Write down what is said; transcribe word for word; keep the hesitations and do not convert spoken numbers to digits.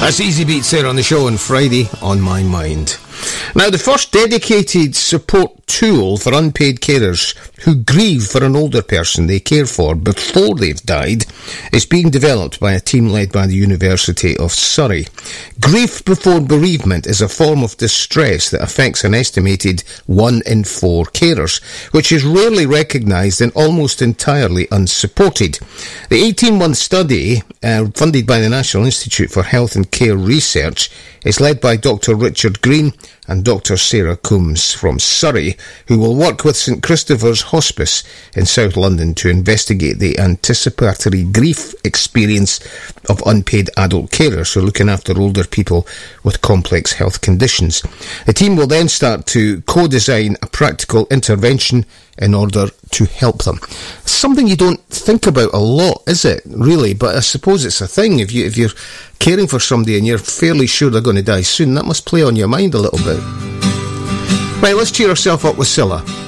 That's Easy Beats there on the show on Friday on My Mind. Now, the first dedicated support tool for unpaid carers who grieve for an older person they care for before they've died is being developed by a team led by the University of Surrey. Grief before bereavement is a form of distress that affects an estimated one in four carers, which is rarely recognised and almost entirely unsupported. The eighteen-month study, uh, funded by the National Institute for Health and Care Research, is led by Doctor Richard Green and Doctor Sarah Coombs from Surrey, who will work with St Christopher's Hospice in South London to investigate the anticipatory grief experience of unpaid adult carers who are looking after older people with complex health conditions. The team will then start to co-design a practical intervention in order to help them. Something you don't think about a lot, is it, really? But I suppose it's a thing. If, you, if you're caring for somebody and you're fairly sure they're going to die soon, that must play on your mind a little bit. Right, let's cheer ourselves up with Scylla.